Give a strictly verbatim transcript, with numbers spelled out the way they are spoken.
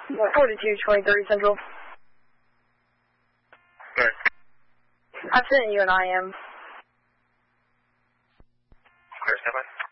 forty-two twenty-three Central. Good. I sent you an I M. Clear, stand by.